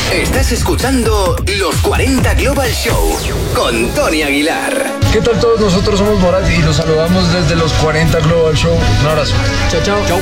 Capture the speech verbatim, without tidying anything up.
Estás escuchando Los cuarenta Global Show con Tony Aguilar. ¿Qué tal todos? Nosotros somos Morat y los saludamos desde Los cuarenta Global Show. Un abrazo. Chao, chao. Chao.